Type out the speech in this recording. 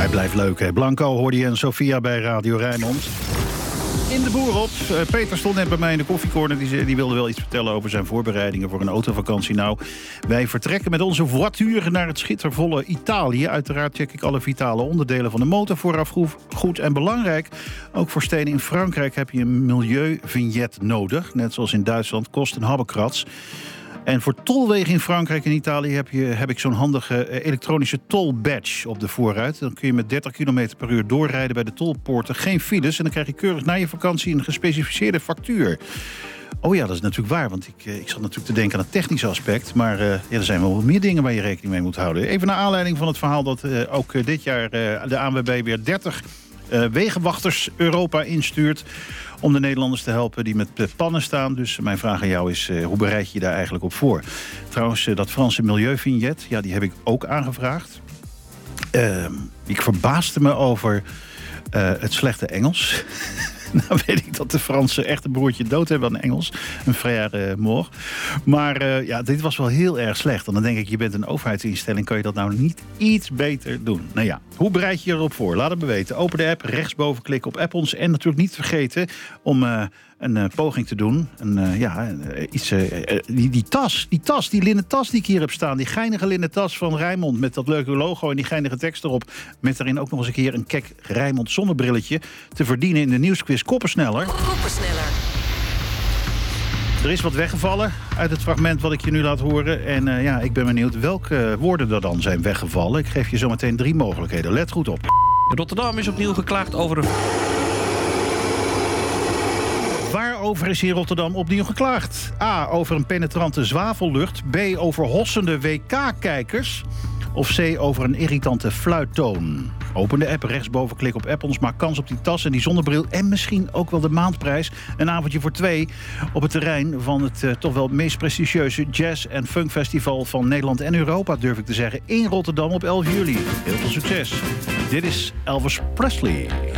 Hij blijft leuk, hè? Blanco hoorde je en Sofia bij Radio Rijnmond. In de boer op. Peter stond net bij mij in de koffiecorner. Die wilde wel iets vertellen over zijn voorbereidingen voor een autovakantie. Nou, wij vertrekken met onze voiture naar het schittervolle Italië. Uiteraard check ik alle vitale onderdelen van de motor vooraf goed. En belangrijk, ook voor steden in Frankrijk heb je een milieuvignet nodig. Net zoals in Duitsland, kost een habbekrats. En voor tolwegen in Frankrijk en Italië heb ik zo'n handige elektronische tolbadge op de voorruit. Dan kun je met 30 km per uur doorrijden bij de tolpoorten. Geen files en dan krijg je keurig na je vakantie een gespecificeerde factuur. Oh ja, dat is natuurlijk waar, want ik zat natuurlijk te denken aan het technische aspect. Maar er zijn wel meer dingen waar je rekening mee moet houden. Even naar aanleiding van het verhaal dat ook dit jaar de ANWB weer 30 wegenwachters Europa instuurt om de Nederlanders te helpen die met pannen staan. Dus mijn vraag aan jou is, hoe bereid je je daar eigenlijk op voor? Trouwens, dat Franse milieuvignet, ja, die heb ik ook aangevraagd. Ik verbaasde me over het slechte Engels. Nou weet ik dat de Fransen echt een broertje dood hebben aan Engels. Een frère mort. Maar ja, dit was wel heel erg slecht. En dan denk ik, je bent een overheidsinstelling. Kan je dat nou niet iets beter doen? Nou ja, hoe bereid je erop voor? Laat het me weten. Open de app, rechtsboven klikken op App-ons. En natuurlijk niet vergeten om een poging te doen. Die linnen tas die ik hier heb staan. Die geinige linnen tas van Rijnmond met dat leuke logo en die geinige tekst erop. Met daarin ook nog eens een keer een kek Rijnmond zonnebrilletje te verdienen in de nieuwsquiz Koppensneller. Koppensneller. Er is wat weggevallen uit het fragment wat ik je nu laat horen. En ik ben benieuwd welke woorden er dan zijn weggevallen. Ik geef je zo meteen 3 mogelijkheden. Let goed op. Rotterdam is opnieuw geklaagd over een... Waarover is in Rotterdam opnieuw geklaagd? A. Over een penetrante zwavellucht. B. Over hossende WK-kijkers. Of C. Over een irritante fluittoon. Open de app, rechtsboven klik op App-ons. Maak kans op die tas en die zonnebril. En misschien ook wel de maandprijs. Een avondje voor 2 op het terrein van het toch wel meest prestigieuze jazz- en funkfestival van Nederland en Europa, durf ik te zeggen. In Rotterdam op 11 juli. Heel veel succes. Dit is Elvis Presley.